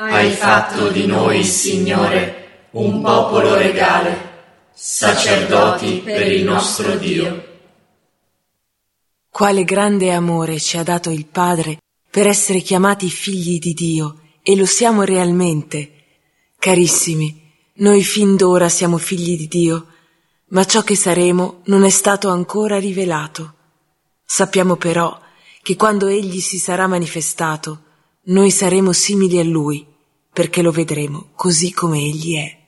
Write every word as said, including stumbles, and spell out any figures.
Hai fatto di noi, Signore, un popolo regale, sacerdoti per il nostro Dio. Quale grande amore ci ha dato il Padre per essere chiamati figli di Dio, e lo siamo realmente. Carissimi, noi fin d'ora siamo figli di Dio, ma ciò che saremo non è stato ancora rivelato. Sappiamo però che quando Egli si sarà manifestato, noi saremo simili a Lui, perché lo vedremo così come Egli è.